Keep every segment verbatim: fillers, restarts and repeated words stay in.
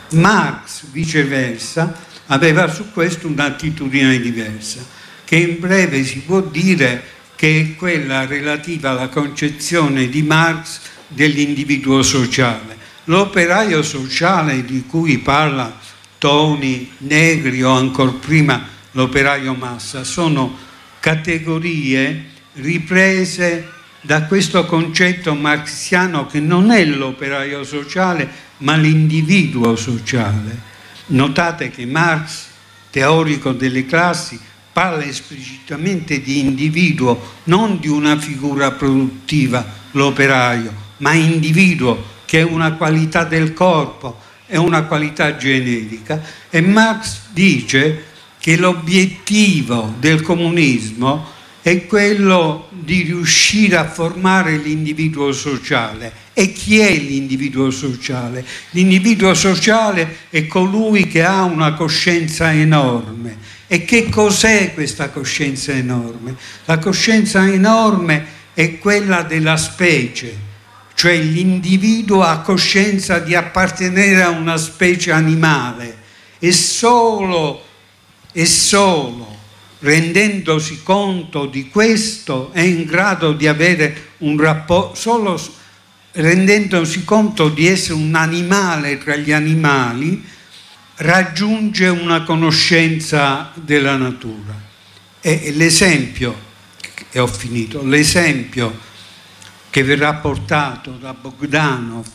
Marx, viceversa, aveva su questo un'attitudine diversa, che in breve si può dire che è quella relativa alla concezione di Marx dell'individuo sociale. L'operaio sociale di cui parla Toni, Negri o ancor prima l'operaio Massa sono categorie riprese da questo concetto marxiano che non è l'operaio sociale ma l'individuo sociale. Notate che Marx, teorico delle classi, parla esplicitamente di individuo, non di una figura produttiva, l'operaio, ma individuo, che è una qualità del corpo, è una qualità generica. E Marx dice che l'obiettivo del comunismo è quello di riuscire a formare l'individuo sociale. E chi è l'individuo sociale? L'individuo sociale è colui che ha una coscienza enorme. E che cos'è questa coscienza enorme? La coscienza enorme è quella della specie, cioè l'individuo ha coscienza di appartenere a una specie animale e solo, e solo rendendosi conto di questo è in grado di avere un rapporto, solo rendendosi conto di essere un animale tra gli animali, raggiunge una conoscenza della natura. E l'esempio, e ho finito, l'esempio che verrà portato da Bogdanov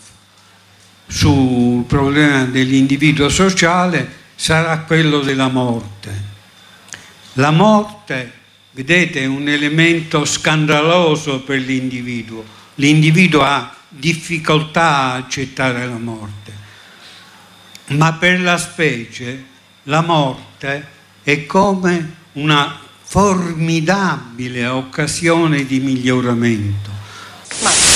sul problema dell'individuo sociale sarà quello della morte. La morte, vedete, è un elemento scandaloso per l'individuo. L'individuo ha difficoltà a accettare la morte, ma per la specie la morte è come una formidabile occasione di miglioramento. Ma